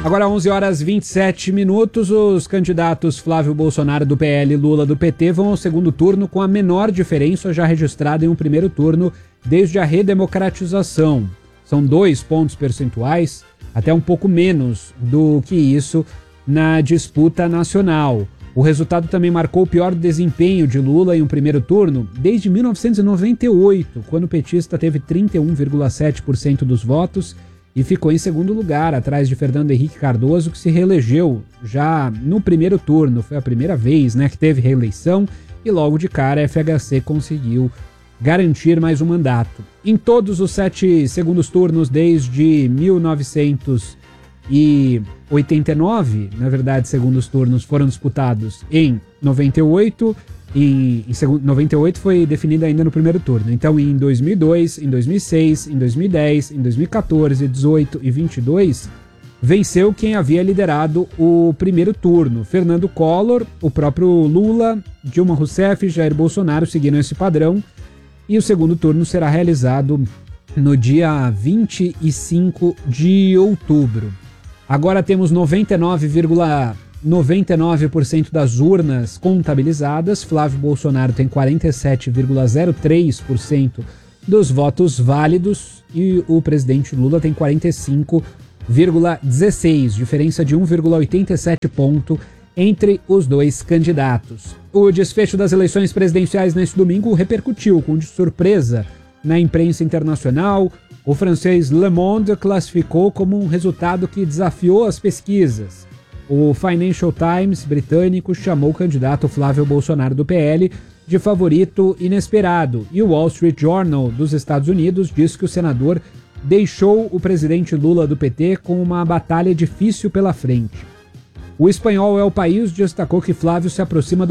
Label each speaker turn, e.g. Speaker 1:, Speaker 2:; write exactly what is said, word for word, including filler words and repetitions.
Speaker 1: Agora onze horas e vinte e sete minutos, os candidatos Flávio Bolsonaro do P L e Lula do P T vão ao segundo turno com a menor diferença já registrada em um primeiro turno desde a redemocratização. São dois pontos percentuais, até um pouco menos do que isso na disputa nacional. O resultado também marcou o pior desempenho de Lula em um primeiro turno desde mil novecentos e noventa e oito, quando o petista teve trinta e um vírgula sete por cento dos votos e ficou em segundo lugar, atrás de Fernando Henrique Cardoso, que se reelegeu já no primeiro turno. Foi a primeira vez, né, que teve reeleição e logo de cara a F H C conseguiu garantir mais um mandato. Em todos os sete segundos turnos desde mil novecentos e oitenta e nove, na verdade, segundos turnos foram disputados em noventa e oito, em, em seg- noventa e oito foi definida ainda no primeiro turno. Então, em dois mil e dois, em dois mil e seis, em dois mil e dez, em dois mil e quatorze, dezoito e vinte e dois, venceu quem havia liderado o primeiro turno. Fernando Collor, o próprio Lula, Dilma Rousseff e Jair Bolsonaro seguiram esse padrão. E o segundo turno será realizado no dia vinte e cinco de outubro. Agora temos noventa e nove vírgula noventa e nove por cento das urnas contabilizadas. Flávio Bolsonaro tem quarenta e sete vírgula zero três por cento dos votos válidos e o presidente Lula tem quarenta e cinco vírgula dezesseis por cento, diferença de um vírgula oitenta e sete ponto entre os dois candidatos. O desfecho das eleições presidenciais neste domingo repercutiu com surpresa na imprensa internacional. O francês Le Monde classificou como um resultado que desafiou as pesquisas. O Financial Times britânico chamou o candidato Flávio Bolsonaro do P L de favorito inesperado. E o Wall Street Journal dos Estados Unidos disse que o senador deixou o presidente Lula do P T com uma batalha difícil pela frente. O Espanhol é o País destacou que Flávio se aproxima do